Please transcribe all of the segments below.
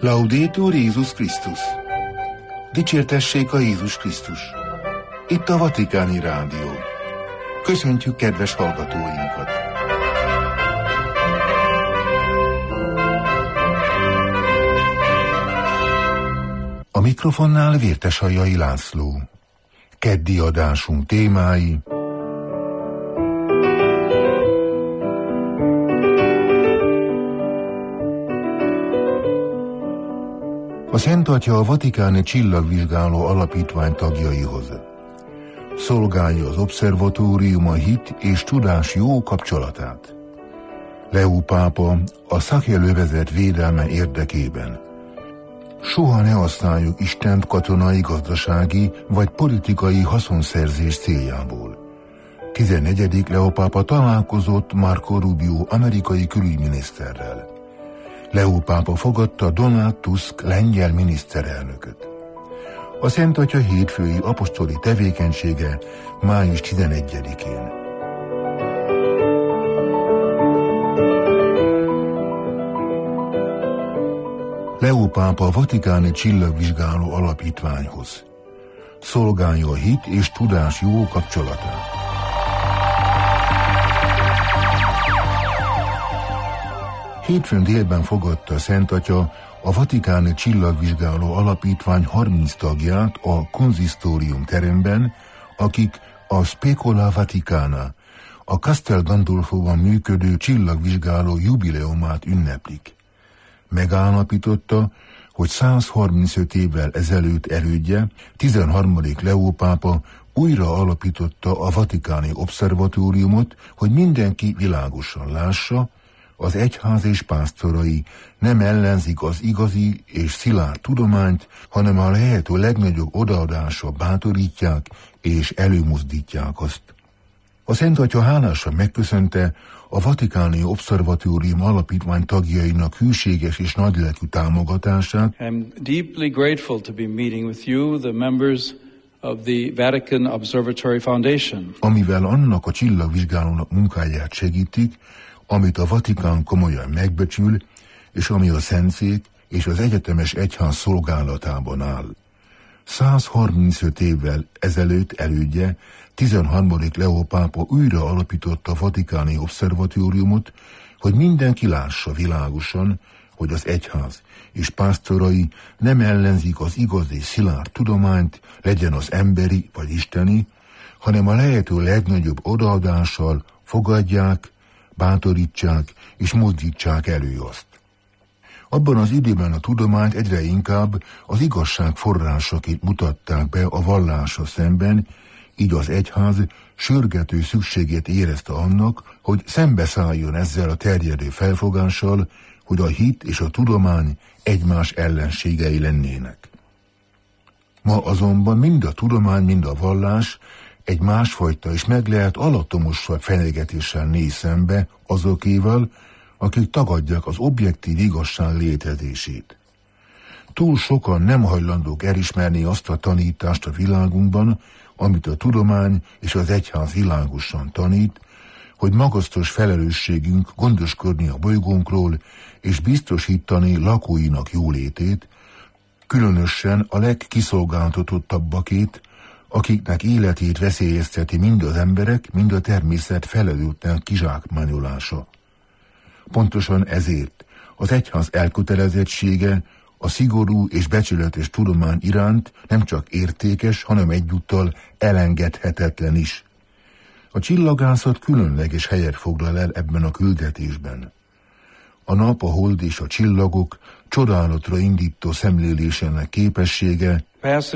Laudetur Jézus Krisztus! Dicsértessék a Jézus Krisztus! Itt a Vatikáni Rádió. Köszöntjük kedves hallgatóinkat! A mikrofonnál Vértesajai László. Keddi adásunk témái: a Szent Atya a Vatikáni Csillagvizsgáló Alapítvány tagjaihoz. Szolgálja az obszervatórium a hit és tudás jó kapcsolatát. Leó pápa a szakjelövezet védelme érdekében. Soha ne használjuk Istent katonai, gazdasági vagy politikai haszonszerzés céljából. 14. Leó pápa találkozott Marco Rubio amerikai külügyminiszterrel. Leó pápa fogadta Donald Tusk lengyel miniszterelnököt. A Szent Atya hétfői apostoli tevékenysége május 11-én. Leó pápa a Vatikáni Csillagvizsgáló Alapítványhoz. Szolgálja a hit és tudás jó kapcsolatát. Hétfőn délben fogadta a Szent Atya a Vatikáni Csillagvizsgáló Alapítvány 30 tagját a konzisztórium teremben, akik a Specola Vaticana, a Castel Gandolfóban működő csillagvizsgáló jubileumát ünneplik. Megállapította, hogy 135 évvel ezelőtt elődje, 13. Leó pápa újra alapította a Vatikáni Obszervatóriumot, hogy mindenki világosan lássa, az egyház és pásztorai nem ellenzik az igazi és szilárd tudományt, hanem a lehető legnagyobb odaadással bátorítják és előmozdítják azt. A Szent Atya hálásan megköszönte a Vatikáni Obszervatórium Alapítvány tagjainak hűséges és nagylelkű támogatását. I'm deeply grateful to be meeting with you, the members of the Vatican Observatory Foundation. Amivel annak a csillagvizsgálónak munkáját segítik, amit a Vatikán komolyan megbecsül, és ami a Szentszék és az egyetemes egyház szolgálatában áll. 135 évvel ezelőtt elődje, 13. Leó pápa újra alapította a Vatikáni Obszervatóriumot, hogy mindenki lássa világosan, hogy az egyház és pásztorai nem ellenzik az igazi szilárd tudományt, legyen az emberi vagy isteni, hanem a lehető legnagyobb odaadással fogadják, bátorítsák és mozdítsák elő azt. Abban az időben a tudományt egyre inkább az igazság forrásaként mutatták be a vallással szemben, így az egyház sürgető szükségét érezte annak, hogy szembeszálljon ezzel a terjedő felfogással, hogy a hit és a tudomány egymás ellenségei lennének. Ma azonban mind a tudomány, mind a vallás egy másfajta és meglehet alattomosabb fenyegetéssel néz szembe azokéval, akik tagadják az objektív igazság létezését. Túl sokan nem hajlandók elismerni azt a tanítást a világunkban, amit a tudomány és az egyház világosan tanít, hogy magasztos felelősségünk gondoskodni a bolygónkról és biztosítani lakóinak jólétét, különösen a legkiszolgáltatottabbakét, akiknek életét veszélyezteti mind az emberek, mind a természet felelőtlen kizsákmányolása. Pontosan ezért az egyház elkötelezettsége a szigorú és becsületes tudomány iránt nem csak értékes, hanem egyúttal elengedhetetlen is. A csillagászat különleges helyet foglal el ebben a küldetésben. A nap, a hold és a csillagok csodálatra indító szemlélésének képessége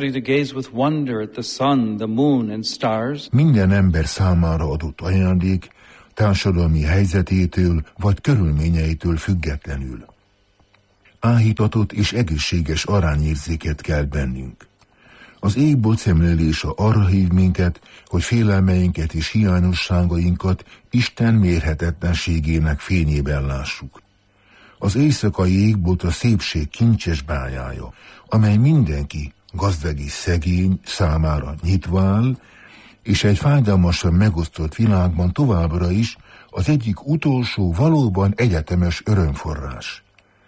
minden ember számára adott ajándék, társadalmi helyzetétől vagy körülményeitől függetlenül. Áhítatott és egészséges arányérzéket kell bennünk. Az égbolt szemlélése arra hív minket, hogy félelmeinket és hiányosságainkat Isten mérhetetlenségének fényében lássuk. Az éjszakai égbolt a szépség kincses bájája, amely mindenki, gazdag és szegény számára nyitva áll, és egy fájdalmasan megosztott világban továbbra is az egyik utolsó valóban egyetemes örömforrás.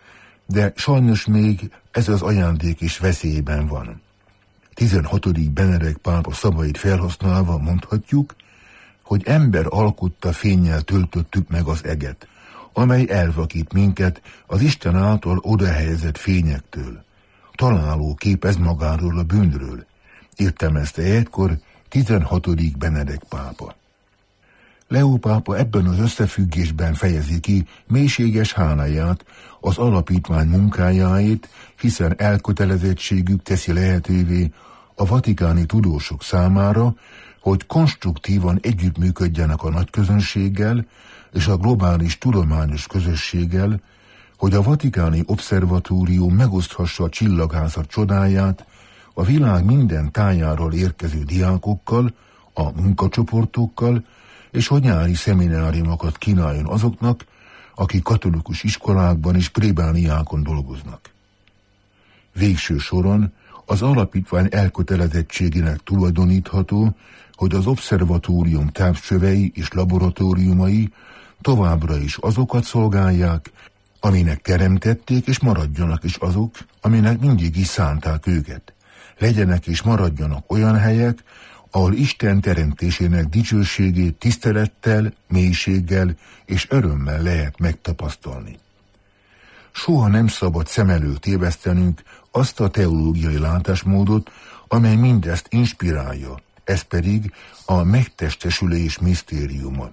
de sajnos még ez az ajándék is veszélyben van. 16. Benedek pápa szavait felhasználva mondhatjuk, hogy ember alkotta fénnyel töltöttük meg az eget, amely elvakít minket az Isten által odahelyezett fényektől. Találó kép ez magáról a bűnről, értelmezte egykor 16. Benedek pápa. Leó pápa ebben az összefüggésben fejezi ki mélységes háláját az alapítvány munkájáért, hiszen elkötelezettségük teszi lehetővé a vatikáni tudósok számára, hogy konstruktívan együttműködjenek a nagyközönséggel és a globális tudományos közösséggel, hogy a vatikáni obszervatórium megoszthassa a csillagászat csodáját a világ minden tájáról érkező diákokkal, a munkacsoportokkal, és hogy nyári szemináriumokat kínáljon azoknak, akik katolikus iskolákban és plébániákon dolgoznak. Végső soron az alapítvány elkötelezettségének tulajdonítható, hogy az obszervatórium távcsövei és laboratóriumai továbbra is azokat szolgálják, aminek teremtették, és maradjanak is azok, aminek mindig is szánták őket. Legyenek és maradjanak olyan helyek, ahol Isten teremtésének dicsőségét tisztelettel, mélységgel és örömmel lehet megtapasztalni. Soha nem szabad szem előtt tévesztenünk azt a teológiai látásmódot, amely mindezt inspirálja, ez pedig a megtestesülés misztériuma.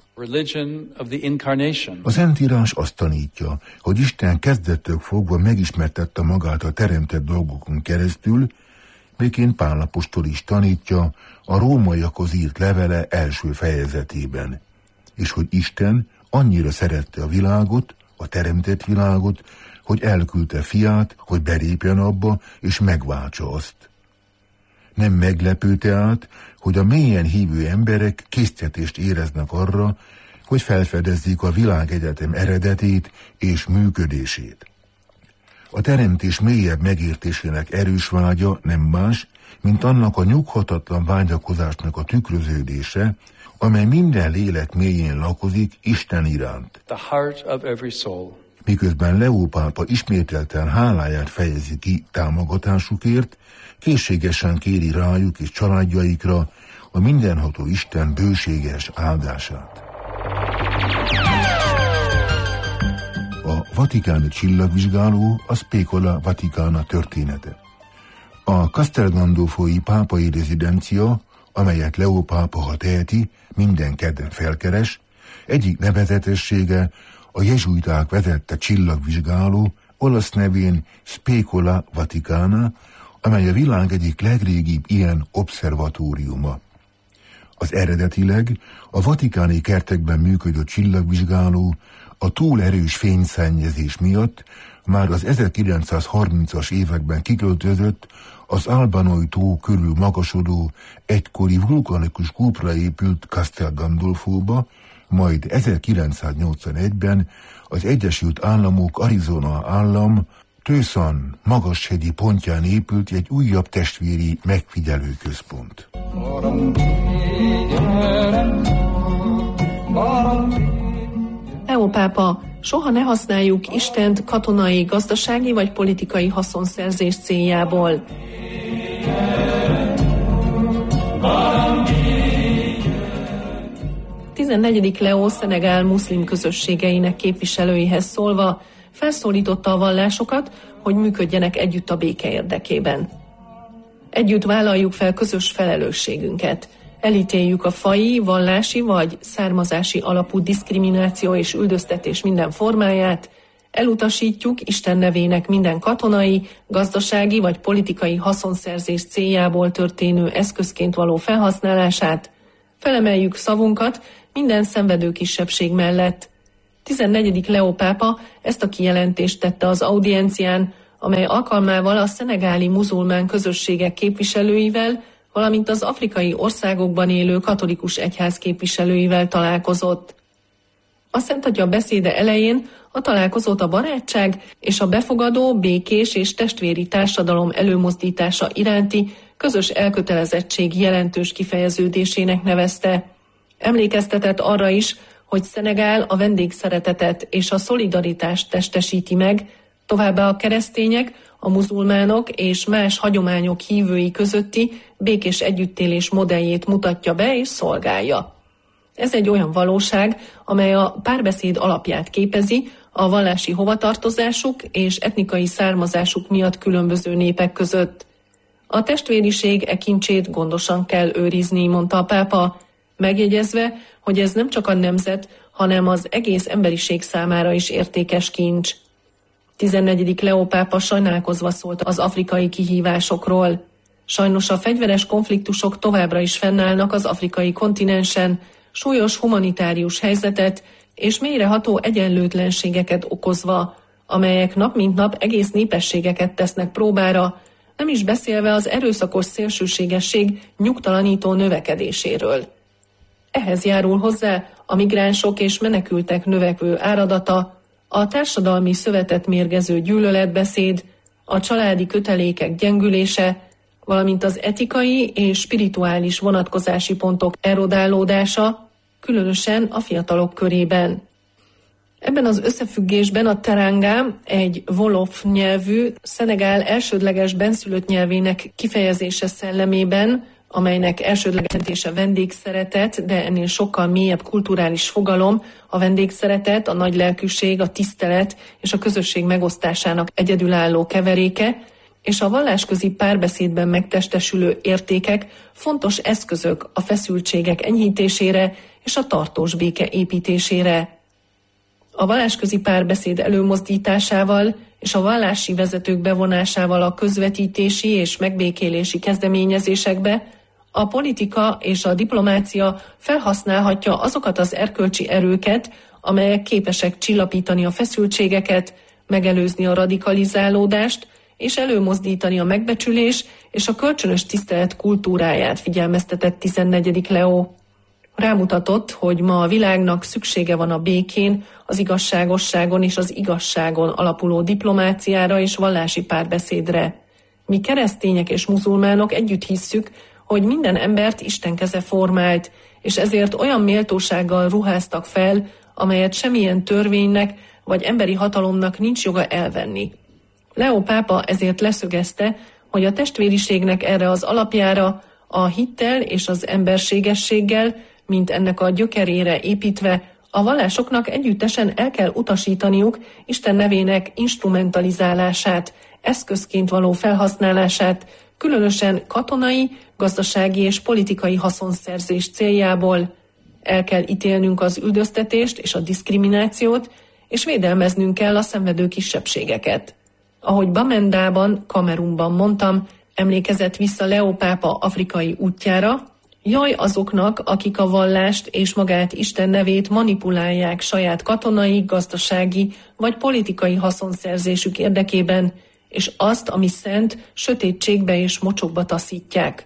A Szentírás azt tanítja, hogy Isten kezdettől fogva megismertette magát a teremtett dolgokon keresztül, miként Pál apostol is tanítja a rómaiakhoz írt levele első fejezetében, és hogy Isten annyira szerette a világot, a teremtett világot, hogy elküldte fiát, hogy belépjen abba, és megváltsa azt. Nem meglepő tehát, hogy a mélyen hívő emberek késztetést éreznek arra, hogy felfedezzék a világegyetem eredetét és működését. A teremtés mélyebb megértésének erős vágya nem más, mint annak a nyughatatlan vágyakozásnak a tükröződése, amely minden lélek mélyén lakozik Isten iránt. Miközben Leó pápa ismételten háláját fejezi ki támogatásukért, készségesen kéri rájuk és családjaikra a mindenható Isten bőséges áldását. A vatikáni csillagvizsgáló a Specola Vaticana története. A Castel Gandolfoi pápai rezidencia, amelyet Leó pápa, ha teheti, minden kedden felkeres, egyik nevezetessége a jezsuiták vezette csillagvizsgáló, olasz nevén Specola Vaticana, amely a világ egyik legrégibb ilyen obszervatóriuma. Az eredetileg a vatikáni kertekben működő csillagvizsgáló a túl erős fényszennyezés miatt már az 1930-as években kiköltözött az Albanoi tó körül magasodó, egykori vulkanikus kúpra épült Castel Gandolfóba, majd 1981-ben az Egyesült Államok Arizona állam Tucson magashegyi pontján épült egy újabb testvéri megfigyelőközpont. Leó pápa, soha ne használjuk Istent katonai, gazdasági vagy politikai haszonszerzés céljából. A 14. Leó Szenegál muszlim közösségeinek képviselőihez szólva felszólította a vallásokat, hogy működjenek együtt a béke érdekében. Együtt vállaljuk fel közös felelősségünket. Elítéljük a faji, vallási vagy származási alapú diszkrimináció és üldöztetés minden formáját, elutasítjuk Isten nevének minden katonai, gazdasági vagy politikai haszonszerzés céljából történő eszközként való felhasználását, felemeljük szavunkat minden szenvedő kisebbség mellett. 14. Leó pápa ezt a kijelentést tette az audiencián, amely alkalmával a szenegáli muzulmán közösségek képviselőivel, valamint az afrikai országokban élő katolikus egyház képviselőivel találkozott. A Szent Atya beszéde elején a találkozót a barátság és a befogadó, békés és testvéri társadalom előmozdítása iránti közös elkötelezettség jelentős kifejeződésének nevezte. Emlékeztetett arra is, hogy Szenegál a vendégszeretetet és a szolidaritást testesíti meg, Továbbá a keresztények, a muzulmánok és más hagyományok hívői közötti békés együttélés modelljét mutatja be és szolgálja. Ez egy olyan valóság, amely a párbeszéd alapját képezi a vallási hovatartozásuk és etnikai származásuk miatt különböző népek között. A testvériség e kincsét gondosan kell őrizni, mondta a pápa, megjegyezve, hogy ez nem csak a nemzet, hanem az egész emberiség számára is értékes kincs. 14. Leó pápa sajnálkozva szólt az afrikai kihívásokról. Sajnos a fegyveres konfliktusok továbbra is fennállnak az afrikai kontinensen, súlyos humanitárius helyzetet és mélyreható egyenlőtlenségeket okozva, amelyek nap mint nap egész népességeket tesznek próbára, nem is beszélve az erőszakos szélsőségesség nyugtalanító növekedéséről. Ehhez járul hozzá a migránsok és menekültek növekvő áradata, a társadalmi szövetet mérgező gyűlöletbeszéd, a családi kötelékek gyengülése, valamint az etikai és spirituális vonatkozási pontok erodálódása, különösen a fiatalok körében. Ebben az összefüggésben a teranga, egy wolof nyelvű, Szenegál elsődleges benszülött nyelvének kifejezése szellemében, amelynek elsődleges jelentése vendégszeretet, de ennél sokkal mélyebb kulturális fogalom, a vendégszeretet, a nagylelkűség, a tisztelet és a közösség megosztásának egyedülálló keveréke, és a vallásközi párbeszédben megtestesülő értékek fontos eszközök a feszültségek enyhítésére és a tartós béke építésére. A vallásközi párbeszéd előmozdításával és a vallási vezetők bevonásával a közvetítési és megbékélési kezdeményezésekbe a politika és a diplomácia felhasználhatja azokat az erkölcsi erőket, amelyek képesek csillapítani a feszültségeket, megelőzni a radikalizálódást és előmozdítani a megbecsülés és a kölcsönös tisztelet kultúráját, figyelmeztetett 14. Leó. Rámutatott, hogy ma a világnak szüksége van a békén, az igazságosságon és az igazságon alapuló diplomáciára és vallási párbeszédre. Mi keresztények és muzulmánok együtt hisszük, hogy minden embert Isten keze formált, és ezért olyan méltósággal ruháztak fel, amelyet semmilyen törvénynek vagy emberi hatalomnak nincs joga elvenni. Leó pápa ezért leszögezte, hogy a testvériségnek erre az alapjára, a hittel és az emberségességgel, mint ennek a gyökerére építve, a vallásoknak együttesen el kell utasítaniuk Isten nevének instrumentalizálását, eszközként való felhasználását, különösen katonai, gazdasági és politikai haszonszerzés céljából. El kell ítélnünk az üldöztetést és a diszkriminációt, és védelmeznünk kell a szenvedő kisebbségeket. Ahogy Bamendában, Kamerunban mondtam, emlékezett vissza Leó pápa afrikai útjára, jaj azoknak, akik a vallást és magát Isten nevét manipulálják saját katonai, gazdasági vagy politikai haszonszerzésük érdekében, és azt, ami szent, sötétségbe és mocsokba taszítják.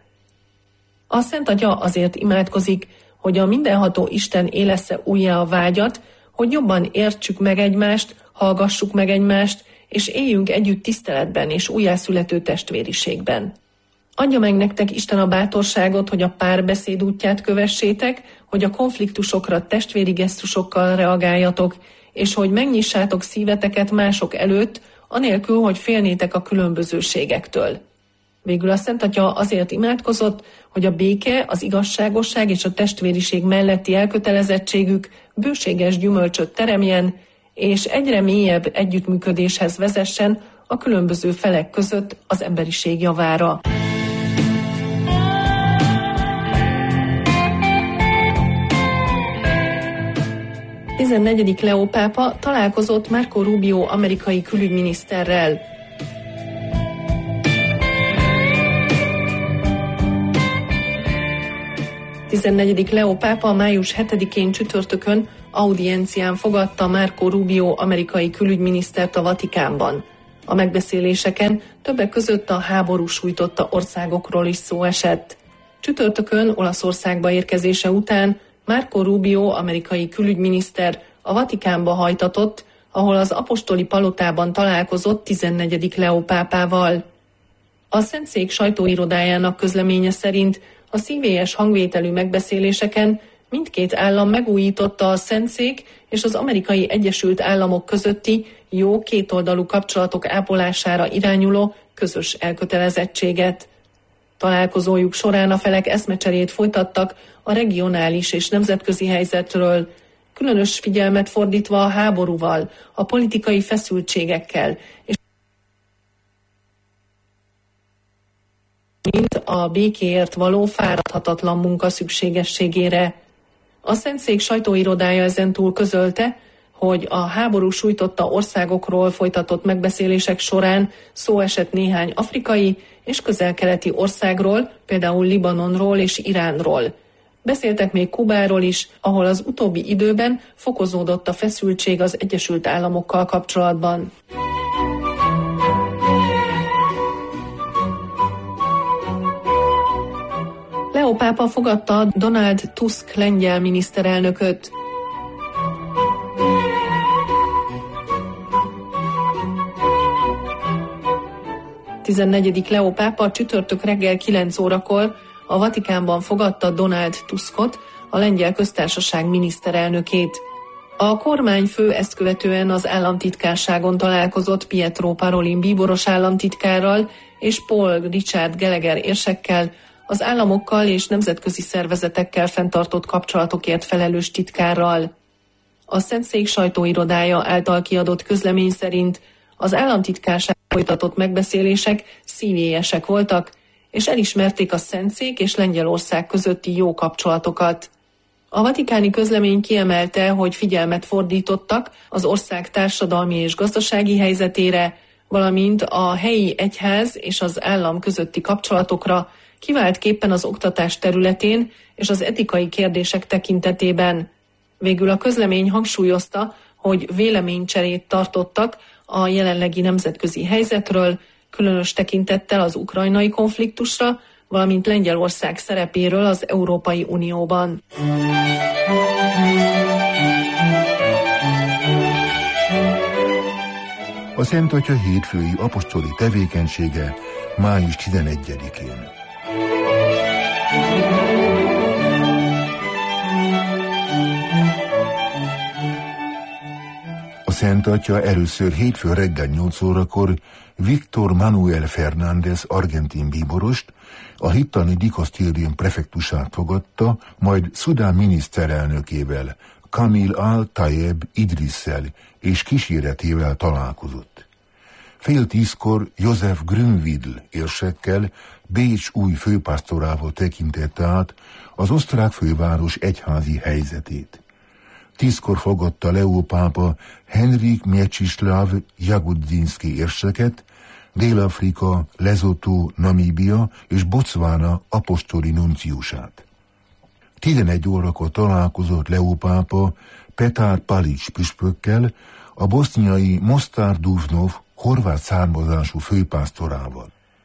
A Szent Atya azért imádkozik, hogy a mindenható Isten élessze újjá a vágyat, hogy jobban értsük meg egymást, hallgassuk meg egymást, és éljünk együtt tiszteletben és újjászülető testvériségben. Adja meg nektek Isten a bátorságot, hogy a párbeszéd útját kövessétek, hogy a konfliktusokra testvéri gesztusokkal reagáljatok, és hogy megnyissátok szíveteket mások előtt, anélkül, hogy félnétek a különbözőségektől. Végül a Szent Atya azért imádkozott, hogy a béke, az igazságosság és a testvériség melletti elkötelezettségük bőséges gyümölcsöt teremjen, és egyre mélyebb együttműködéshez vezessen a különböző felek között az emberiség javára. A 14. Leó pápa találkozott Marco Rubio amerikai külügyminiszterrel. A 14. Leó pápa május 7-én csütörtökön audiencián fogadta Marco Rubio amerikai külügyminisztert a Vatikánban. A megbeszéléseken többek között a háború sújtotta országokról is szó esett. Csütörtökön Olaszországba érkezése után Marco Rubio amerikai külügyminiszter a Vatikánba hajtatott, ahol az apostoli palotában találkozott 14. Leó pápával. A Szentszék sajtóirodájának közleménye szerint a szívélyes hangvételű megbeszéléseken Mindkét állam megújította a Szentszék és az Amerikai Egyesült Államok közötti jó kétoldalú kapcsolatok ápolására irányuló közös elkötelezettséget. Találkozójuk során a felek eszmecserét folytattak a regionális és nemzetközi helyzetről, különös figyelmet fordítva a háborúval, a politikai feszültségekkel és mint a békéért való fáradhatatlan munka szükségességére. A Szentszék sajtóirodája ezentúl közölte, hogy a háború sújtotta országokról folytatott megbeszélések során szó esett néhány afrikai és közel-keleti országról, például Libanonról és Iránról. Beszéltek még Kubáról is, ahol az utóbbi időben fokozódott a feszültség az Egyesült Államokkal kapcsolatban. Leo pápa fogadta Donald Tusk lengyel miniszterelnököt. A 14. Leo pápa csütörtök reggel 9 órakor a Vatikánban fogadta Donald Tuskot, a lengyel köztársaság miniszterelnökét. A kormányfő ezt követően az államtitkárságon találkozott Pietro Parolin bíboros államtitkárral és Paul Richard Gallagher érsekkel, az államokkal és nemzetközi szervezetekkel fenntartott kapcsolatokért felelős titkárral. A Szentszék sajtóirodája által kiadott közlemény szerint az államtitkárság folytatott megbeszélések szívélyesek voltak, és elismerték a Szentszék és Lengyelország közötti jó kapcsolatokat. A vatikáni közlemény kiemelte, hogy figyelmet fordítottak az ország társadalmi és gazdasági helyzetére, valamint a helyi egyház és az állam közötti kapcsolatokra, kiváltképpen az oktatás területén és az etikai kérdések tekintetében. Végül a közlemény hangsúlyozta, hogy véleménycserét tartottak a jelenlegi nemzetközi helyzetről, különös tekintettel az ukrajnai konfliktusra, valamint Lengyelország szerepéről az Európai Unióban. A Szent Atya hétfői apostoli tevékenysége május 11-én. A Szent Atya először hétfő reggel 8 órakor Víctor Manuel Fernández argentin bíborost, a hittani dikasztérium prefektusát fogadta, majd Szudán miniszterelnökével, Kamil al-Tayeb Idrisszel és kíséretével találkozott. 9:30 Joseph Grünwidl érsekkel, Bécs új főpásztorával tekintette át az osztrák főváros egyházi helyzetét. 10-kor fogadta Leo pápa Henryk Mieczysław Jagodzinski érseket, Dél-Afrika, Lesotho, Namíbia és Botswana apostoli nunciusát. 11 órakor találkozott Leo pápa Petar Palić püspökkel, a boszniai Mostar Duvnov horvát származású főpásztorával.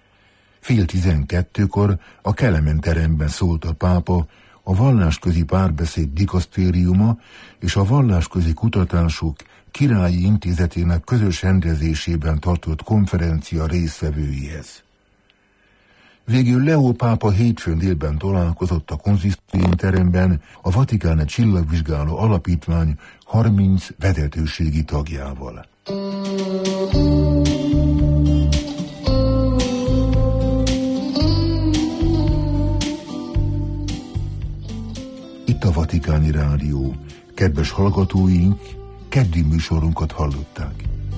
10:12 a Kelemen teremben szólt a pápa a vallásközi párbeszéd dikasztériuma és a vallásközi kutatások királyi intézetének közös rendezésében tartott konferencia résztvevőihez. Végül Leo pápa hétfőn délben találkozott a konzisztórium teremben a Vatikáni Csillagvizsgáló Alapítvány 30 vezetőségi tagjával. Itt a Vatikáni Rádió. Kedves hallgatóink, keddi műsorunkat hallották.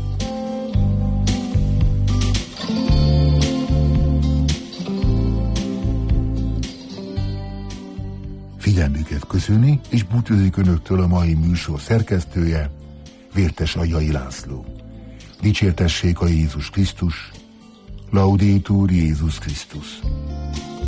Figyelmüket köszöni, és búcsúzik önöktől a mai műsor szerkesztője, Vértes Agyai László. Dicsértessék a Jézus Krisztus, Laudetur Jézus Krisztus.